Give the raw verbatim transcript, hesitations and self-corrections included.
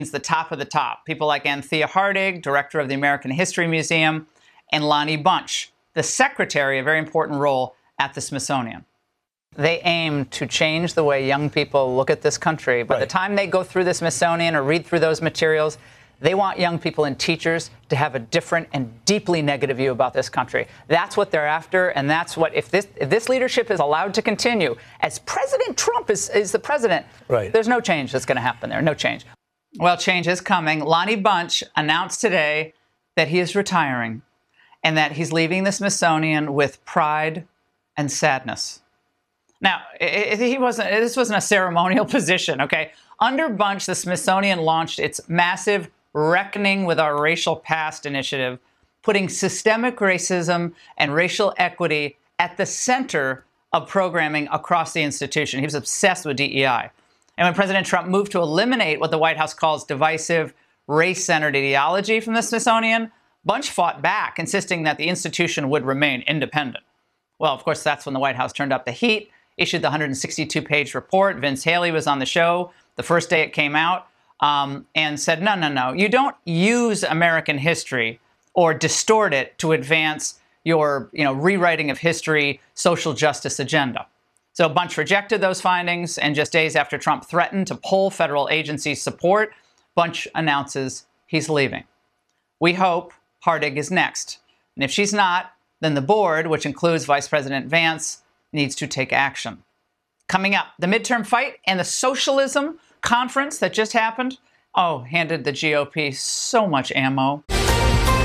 the top of the top. People like Anthea Hardig, director of the American History Museum, and Lonnie Bunch, the secretary, a very important role at the Smithsonian. They aim to change the way young people look at this country. By right. the time they go through the Smithsonian or read through those materials, they want young people and teachers to have a different and deeply negative view about this country. That's what they're after, and that's what, if this if this leadership is allowed to continue, as President Trump is, is the president, right. there's no change that's going to happen there, no change. Well, change is coming. Lonnie Bunch announced today that he is retiring and that he's leaving the Smithsonian with pride and sadness. Now, it, it, he wasn't. This wasn't a ceremonial position, okay? Under Bunch, the Smithsonian launched its massive Reckoning with Our Racial Past initiative, putting systemic racism and racial equity at the center of programming across the institution. He was obsessed with D E I. And when President Trump moved to eliminate what the White House calls divisive, race-centered ideology from the Smithsonian, Bunch fought back, insisting that the institution would remain independent. Well, of course, that's when the White House turned up the heat, issued the one hundred sixty-two page report. Vince Haley was on the show the first day it came out, um, and said, no, no, no, you don't use American history or distort it to advance your, you know, rewriting of history, social justice agenda. So Bunch rejected those findings, and just days after Trump threatened to pull federal agency support, Bunch announces he's leaving. We hope Hardig is next. And if she's not, then the board, which includes Vice President Vance, needs to take action. Coming up, the midterm fight and the socialism conference that just happened, oh, handed the G O P so much ammo.